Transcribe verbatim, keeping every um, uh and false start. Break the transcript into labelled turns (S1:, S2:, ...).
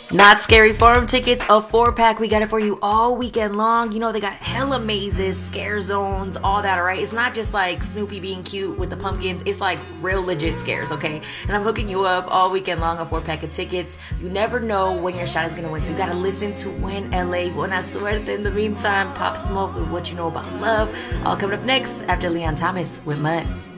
S1: Not Scary Forum tickets, a four pack. We got it for you all weekend long. You know, they got hella mazes, scare zones, all that, all right? It's not just like Snoopy being cute with the pumpkins. It's like real legit scares, okay? And I'm hooking you up all weekend long, a four pack of tickets. You never know when your shot is going to win, so you got to listen to Win L A. Buena suerte. In the meantime, Pop Smoke with What You Know About Love. All coming up next after Leon Thomas with Mud.